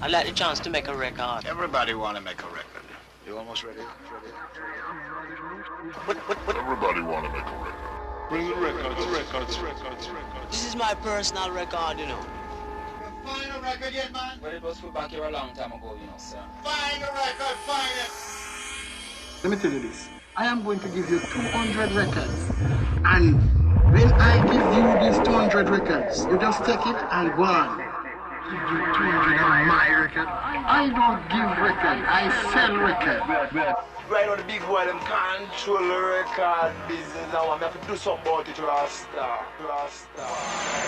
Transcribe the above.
I'd like the chance to make a record. Everybody want to make a record. You almost ready? What? Everybody want to make a record. Bring the records. This is my personal record, you know. You find a record yet, man? Well, it was put back here a long time ago, you know, sir. Find a record, find it! Let me tell you this. I am going to give you 200 records. And when I give you these 200 records, you just take it and go on. Give you 200 on my record. I don't give record, I sell record. Right now the big boy them control the record business. Now I'm have to do something about it, Rasta.